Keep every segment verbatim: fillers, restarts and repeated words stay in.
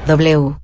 W.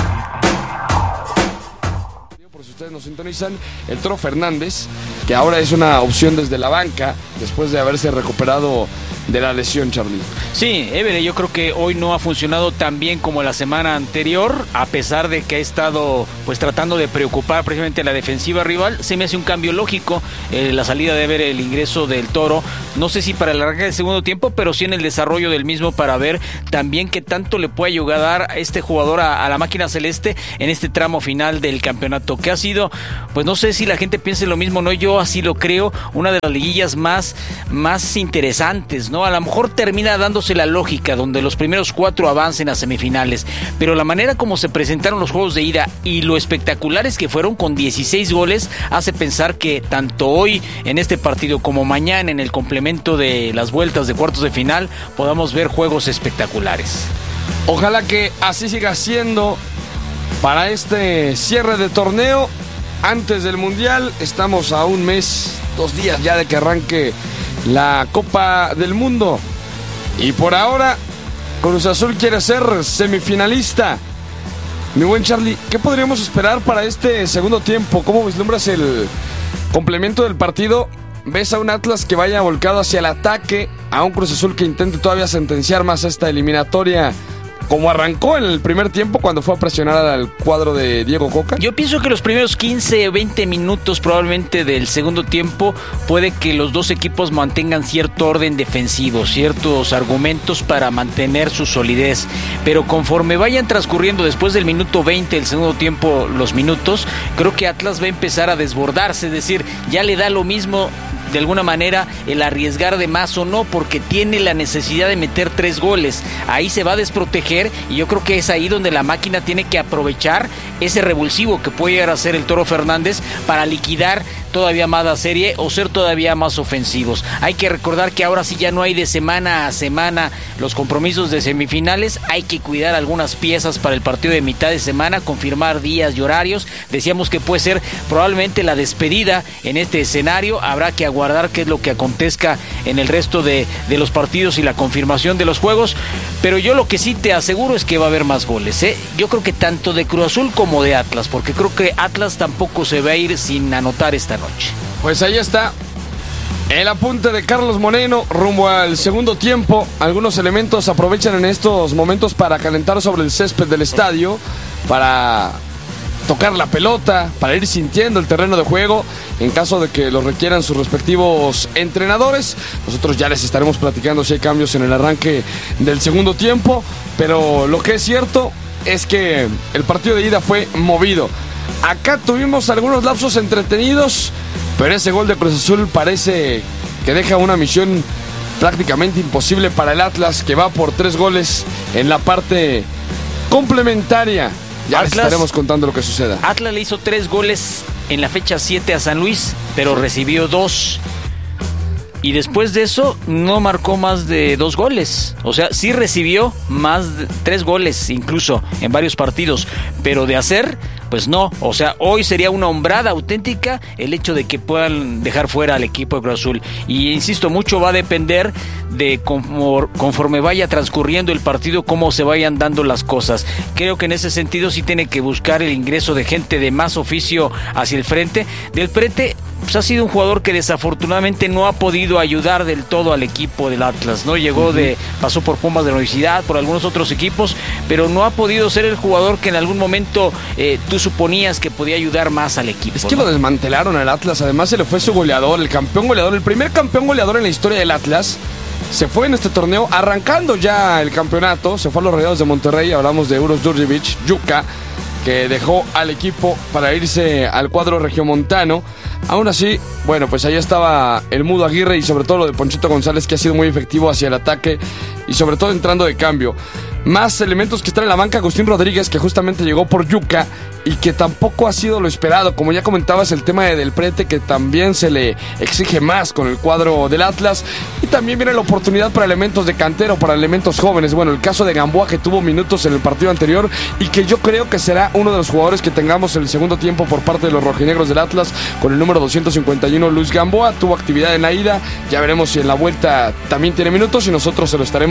Por si ustedes nos sintonizan, el Toro Fernández, que ahora es una opción desde la banca, después de haberse recuperado de la lesión, Charlie. Sí, Évere, yo creo que hoy no ha funcionado tan bien como la semana anterior, a pesar de que ha estado pues tratando de preocupar precisamente a la defensiva rival. Se me hace un cambio lógico, eh, la salida de Évere, el ingreso del Toro, no sé si para el arranque del segundo tiempo, pero sí en el desarrollo del mismo, para ver también qué tanto le puede ayudar a este jugador a, a la máquina celeste en este tramo final del campeonato, que ha sido, pues no sé si la gente piense lo mismo, no, yo así lo creo, una de las liguillas más, más interesantes, ¿no? A lo mejor termina dándose la lógica donde los primeros cuatro avancen a semifinales, pero la manera como se presentaron los juegos de ida y lo espectaculares que fueron con dieciséis goles hace pensar que tanto hoy en este partido como mañana en el complemento de las vueltas de cuartos de final podamos ver juegos espectaculares. Ojalá que así siga siendo para este cierre de torneo antes del Mundial. Estamos a un mes, dos días ya de que arranque la Copa del Mundo. Y por ahora, Cruz Azul quiere ser semifinalista. Mi buen Charlie, ¿qué podríamos esperar para este segundo tiempo? ¿Cómo vislumbras el complemento del partido? ¿Ves a un Atlas que vaya volcado hacia el ataque? ¿A un Cruz Azul que intente todavía sentenciar más esta eliminatoria, como arrancó en el primer tiempo cuando fue a presionar al cuadro de Diego Coca? Yo pienso que los primeros quince o veinte minutos probablemente del segundo tiempo puede que los dos equipos mantengan cierto orden defensivo, ciertos argumentos para mantener su solidez, pero conforme vayan transcurriendo después del minuto veinte del segundo tiempo los minutos, creo que Atlas va a empezar a desbordarse, es decir, ya le da lo mismo de alguna manera el arriesgar de más o no, porque tiene la necesidad de meter tres goles. Ahí se va a desproteger y yo creo que es ahí donde la máquina tiene que aprovechar ese revulsivo que puede llegar a ser el Toro Fernández para liquidar todavía más la serie o ser todavía más ofensivos. Hay que recordar que ahora sí ya no hay de semana a semana los compromisos de semifinales, hay que cuidar algunas piezas para el partido de mitad de semana, confirmar días y horarios. Decíamos que puede ser probablemente la despedida en este escenario, habrá que aguardar qué es lo que acontezca en el resto de, de los partidos y la confirmación de los juegos, pero yo lo que sí te aseguro es que va a haber más goles, ¿eh? Yo creo que tanto de Cruz Azul como de Atlas, porque creo que Atlas tampoco se va a ir sin anotar esta noche. Pues ahí está el apunte de Carlos Moreno rumbo al segundo tiempo. Algunos elementos aprovechan en estos momentos para calentar sobre el césped del estadio, para tocar la pelota, para ir sintiendo el terreno de juego en caso de que lo requieran sus respectivos entrenadores. Nosotros ya les estaremos platicando si hay cambios en el arranque del segundo tiempo, pero lo que es cierto es que el partido de ida fue movido. Acá tuvimos algunos lapsos entretenidos, pero ese gol de Cruz Azul parece que deja una misión prácticamente imposible para el Atlas, que va por tres goles en la parte complementaria. Ya Atlas, les estaremos contando lo que suceda. Atlas le hizo tres goles en la fecha siete a San Luis, pero recibió dos. Y después de eso no marcó más de dos goles. O sea, sí recibió más de tres goles incluso en varios partidos, pero de hacer, pues no. O sea, hoy sería una hombrada auténtica el hecho de que puedan dejar fuera al equipo de Cruz Azul. Y insisto, mucho va a depender de cómo, conforme vaya transcurriendo el partido, cómo se vayan dando las cosas. Creo que en ese sentido sí tiene que buscar el ingreso de gente de más oficio hacia el frente. Del Prete, pues ha sido un jugador que desafortunadamente no ha podido ayudar del todo al equipo del Atlas, ¿no? Llegó de, pasó por Pumas de la Universidad, por algunos otros equipos, pero no ha podido ser el jugador que en algún momento eh, tú suponías que podía ayudar más al equipo. Es que ¿no? Lo desmantelaron al Atlas, además se le fue su goleador, el campeón goleador, el primer campeón goleador en la historia del Atlas. Se fue en este torneo, arrancando ya el campeonato, se fue a los Rayados de Monterrey, hablamos de Uros Djurdjevic, Yuka, que dejó al equipo para irse al cuadro regiomontano. Aún así, bueno, pues ahí estaba el Mudo Aguirre y sobre todo lo de Ponchito González, que ha sido muy efectivo hacia el ataque y sobre todo entrando de cambio. Más elementos que están en la banca, Agustín Rodríguez, que justamente llegó por Yuka y que tampoco ha sido lo esperado. Como ya comentabas, el tema de Del Prete, que también se le exige más con el cuadro del Atlas. Y también viene la oportunidad para elementos de cantera o para elementos jóvenes. Bueno, el caso de Gamboa, que tuvo minutos en el partido anterior y que yo creo que será uno de los jugadores que tengamos en el segundo tiempo por parte de los rojinegros del Atlas, con el número doscientos cincuenta y uno, Luis Gamboa. Tuvo actividad en la ida, ya veremos si en la vuelta también tiene minutos y nosotros se lo estaremos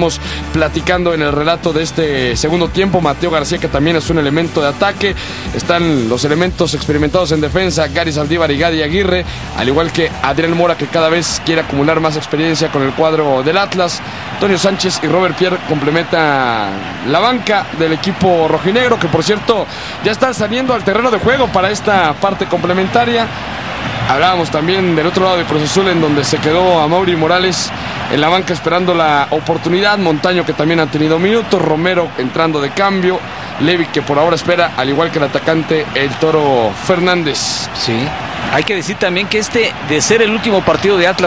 estaremos platicando en el relato de este segundo tiempo. Mateo García, que también es un elemento de ataque. Están los elementos experimentados en defensa, Gary Saldívar y Gadi Aguirre, al igual que Adrián Mora, que cada vez quiere acumular más experiencia con el cuadro del Atlas. Antonio Sánchez y Robert Pierre complementa la banca del equipo rojinegro, que por cierto ya están saliendo al terreno de juego para esta parte complementaria. Hablábamos también del otro lado de Cruz Azul, en donde se quedó Amaury Morales en la banca esperando la oportunidad. Montaño, que también ha tenido minutos. Romero entrando de cambio. Levi, que por ahora espera, al igual que el atacante el Toro Fernández. Sí, hay que decir también que este, de ser el último partido de Atlas